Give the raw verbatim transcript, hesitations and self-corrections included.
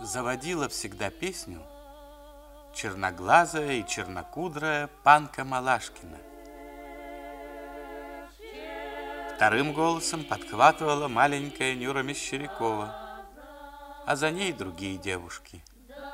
Заводила всегда песню черноглазая и чернокудрая панка Малашкина. Вторым голосом подхватывала маленькая Нюра Мещерякова, а за ней другие девушки.